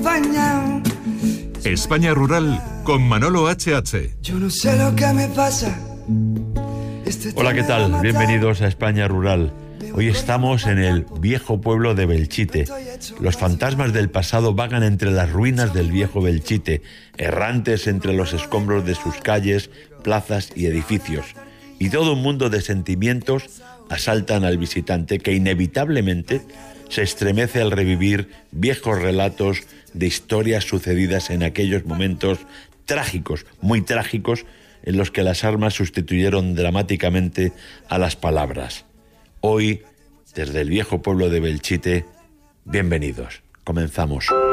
España Rural con Manolo HH. Yo no sé lo que me pasa. Hola, ¿qué tal? Bienvenidos a España Rural. Hoy estamos en el viejo pueblo de Belchite. Los fantasmas del pasado vagan entre las ruinas del viejo Belchite, errantes entre los escombros de sus calles, plazas y edificios. Y todo un mundo de sentimientos asaltan al visitante que inevitablemente se estremece al revivir viejos relatos de historias sucedidas en aquellos momentos trágicos, muy trágicos, en los que las armas sustituyeron dramáticamente a las palabras. Hoy, desde el viejo pueblo de Belchite, bienvenidos. Comenzamos.